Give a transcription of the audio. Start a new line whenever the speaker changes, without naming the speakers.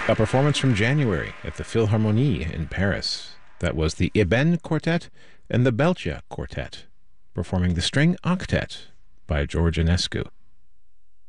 A performance from January at the Philharmonie in Paris. That was the Eben Quartet and the Belgia Quartet, performing the String Octet by George Enescu.